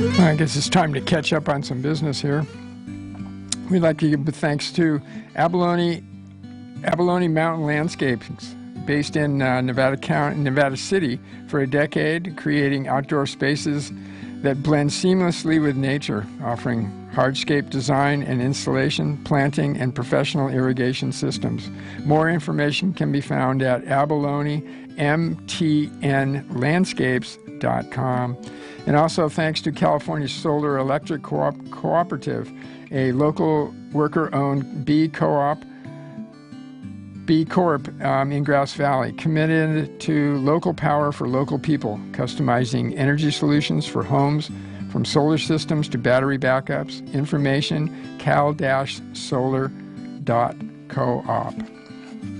I guess it's time to catch up on some business here. We'd like to give thanks to Abalone Mountain Landscapes, based in Nevada City, for a decade, creating outdoor spaces that blend seamlessly with nature, offering hardscape design and installation, planting, and professional irrigation systems. More information can be found at abalonemtnlandscapes.com. And also thanks to California Solar Electric Cooperative, a local worker-owned B Corp in Grass Valley, committed to local power for local people, customizing energy solutions for homes, from solar systems to battery backups. Information, cal-solar.coop.